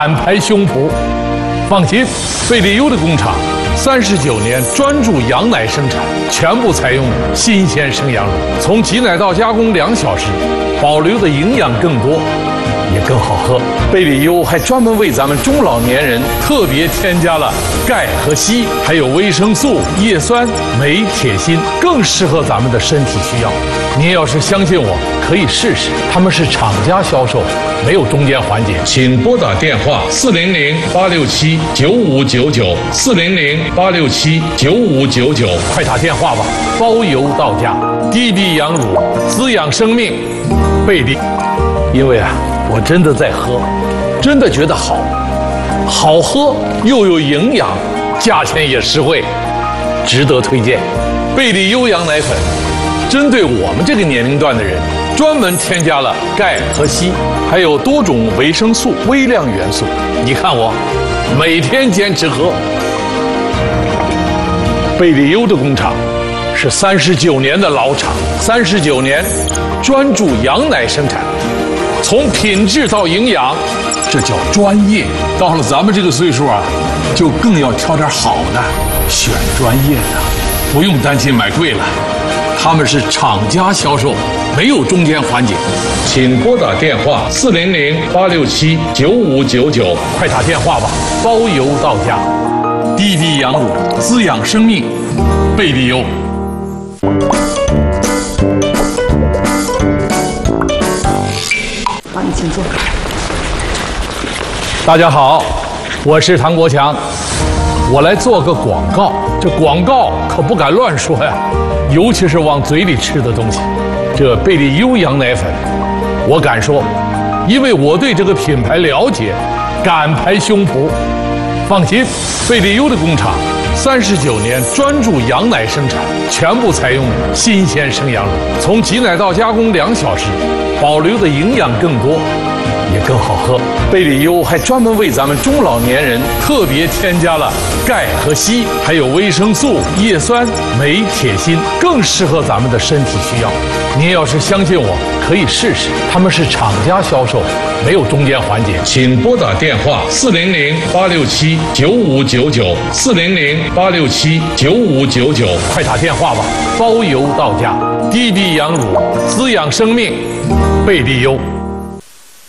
敢拍胸脯。放心，贝利优的工厂39年专注羊奶生产，全部采用新鲜生羊乳，从挤奶到加工2小时，保留的营养更多，也更好喝。贝利优还专门为咱们中老年人特别添加了钙和硒，还有维生素、叶酸、镁、铁、锌，更适合咱们的身体需要。您要是相信我，可以试试。他们是厂家销售，没有中间环节。请拨打电话400-867-9599，400-867-9599，快打电话吧，包邮到家。滴滴羊乳，滋养生命。贝利，因为我真的在喝，真的觉得好喝又有营养，价钱也实惠，值得推荐。贝利优羊奶粉针对我们这个年龄段的人，专门添加了钙和硒，还有多种维生素、微量元素。你看我每天坚持喝。贝利优的工厂是39年的老厂，39年专注羊奶生产，从品质到营养，这叫专业。到了咱们这个岁数就更要挑点好的，选专业的，不用担心买贵了。他们是厂家销售，没有中间环节。请拨打电话400-867-9599，快打电话吧，包邮到家。滴滴羊乳，滋养生命。贝利优。 好，你请坐。 大家好，我是唐国强，我来做个广告。这广告可不敢乱说呀，尤其是往嘴里吃的东西。这贝利优羊奶粉，我敢说，因为我对这个品牌了解，敢拍胸脯。放心，贝利优的工厂39年专注羊奶生产，全部采用新鲜生羊乳，从挤奶到加工2小时，保留的营养更多，也更好喝。贝利优还专门为咱们中老年人特别添加了钙和硒，还有维生素、叶酸、镁、铁、锌，更适合咱们的身体需要。您要是相信我，可以试试。他们是厂家销售，没有中间环节。请拨打电话400-867-9599，400-867-9599，快打电话吧，包邮到家。滴滴羊乳，滋养生命。贝利优。